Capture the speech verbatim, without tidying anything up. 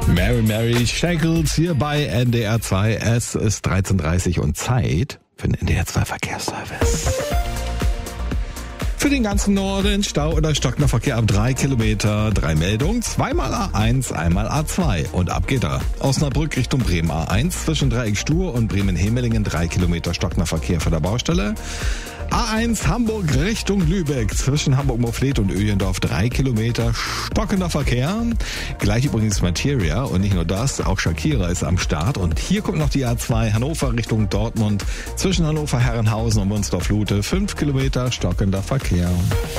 Mary Mary Shackles hier bei N D R zwei. Es ist dreizehn Uhr dreißig und Zeit für den N D R zwei Verkehrsservice. Für den ganzen Norden Stau oder stockender Verkehr ab drei Kilometer. Drei Meldungen, zweimal A eins, einmal A zwei. Und ab geht er. Osnabrück Richtung Bremen A eins, zwischen Dreieck Stur und Bremen-Hemelingen drei Kilometer stockender Verkehr vor der Baustelle. A eins Hamburg Richtung Lübeck, zwischen Hamburg-Moorfleet und Öhlendorf drei Kilometer stockender Verkehr. Gleich übrigens Materia und nicht nur das, auch Shakira ist am Start. Und hier kommt noch die A zwei Hannover Richtung Dortmund, zwischen Hannover-Herrenhausen und Münster-Flute fünf Kilometer stockender Verkehr.